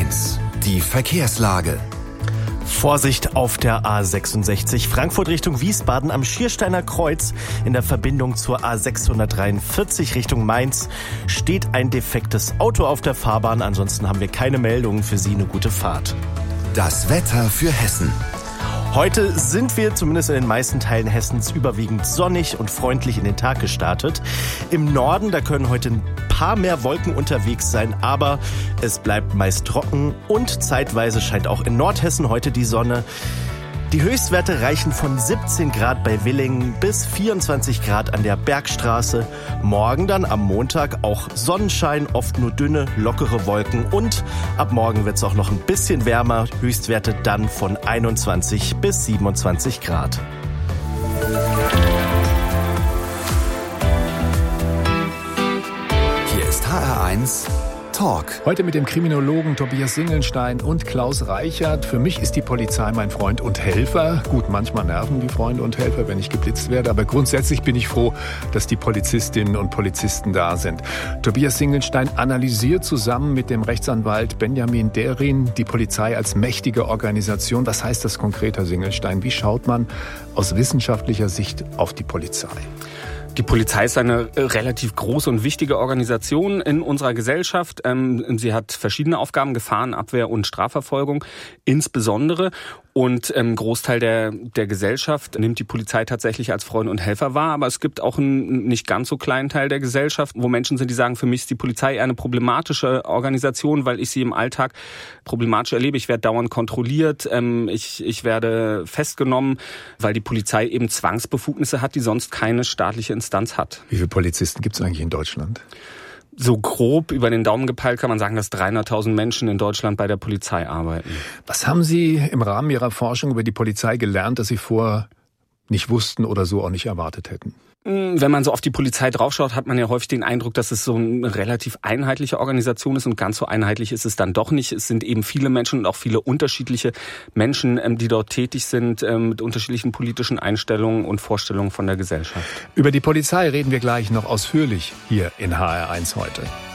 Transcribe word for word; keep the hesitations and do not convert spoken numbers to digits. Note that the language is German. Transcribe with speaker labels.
Speaker 1: eins, die Verkehrslage.
Speaker 2: Vorsicht auf der A sechsundsechzig, Frankfurt Richtung Wiesbaden am Schiersteiner Kreuz. In der Verbindung zur A sechshundertdreiundvierzig Richtung Mainz steht ein defektes Auto auf der Fahrbahn. Ansonsten haben wir keine Meldungen für Sie. Eine gute Fahrt.
Speaker 1: Das Wetter für Hessen.
Speaker 2: Heute sind wir zumindest in den meisten Teilen Hessens überwiegend sonnig und freundlich in den Tag gestartet. Im Norden, da können heute ein paar mehr Wolken unterwegs sein, aber es bleibt meist trocken und zeitweise scheint auch in Nordhessen heute die Sonne. Die Höchstwerte reichen von siebzehn Grad bei Willingen bis vierundzwanzig Grad an der Bergstraße. Morgen dann am Montag auch Sonnenschein, oft nur dünne, lockere Wolken und ab morgen wird es auch noch ein bisschen wärmer. Höchstwerte dann von einundzwanzig bis siebenundzwanzig Grad.
Speaker 1: Hier ist H R eins Talk.
Speaker 3: Heute mit dem Kriminologen Tobias Singelstein und Klaus Reichert. Für mich ist die Polizei mein Freund und Helfer. Gut, manchmal nerven die Freunde und Helfer, wenn ich geblitzt werde. Aber grundsätzlich bin ich froh, dass die Polizistinnen und Polizisten da sind. Tobias Singelstein analysiert zusammen mit dem Rechtsanwalt Benjamin Derin die Polizei als mächtige Organisation. Was heißt das konkret, Herr Singelstein? Wie schaut man aus wissenschaftlicher Sicht auf die Polizei?
Speaker 4: Die Polizei ist eine relativ große und wichtige Organisation in unserer Gesellschaft. Sie hat verschiedene Aufgaben, Gefahrenabwehr und Strafverfolgung insbesondere. Und ein Großteil der, der Gesellschaft nimmt die Polizei tatsächlich als Freund und Helfer wahr. Aber es gibt auch einen nicht ganz so kleinen Teil der Gesellschaft, wo Menschen sind, die sagen, für mich ist die Polizei eher eine problematische Organisation, weil ich sie im Alltag problematisch erlebe. Ich werde dauernd kontrolliert, ich, ich werde festgenommen, weil die Polizei eben Zwangsbefugnisse hat, die sonst keine staatliche Instanz hat.
Speaker 3: Wie viele Polizisten gibt es eigentlich in Deutschland?
Speaker 4: So grob über den Daumen gepeilt kann man sagen, dass dreihunderttausend Menschen in Deutschland bei der Polizei arbeiten.
Speaker 3: Was haben Sie im Rahmen Ihrer Forschung über die Polizei gelernt, das Sie vorher nicht wussten oder so auch nicht erwartet hätten?
Speaker 4: Wenn man so auf die Polizei draufschaut, hat man ja häufig den Eindruck, dass es so eine relativ einheitliche Organisation ist und ganz so einheitlich ist es dann doch nicht. Es sind eben viele Menschen und auch viele unterschiedliche Menschen, die dort tätig sind, mit unterschiedlichen politischen Einstellungen und Vorstellungen von der Gesellschaft.
Speaker 3: Über die Polizei reden wir gleich noch ausführlich hier in H R eins heute.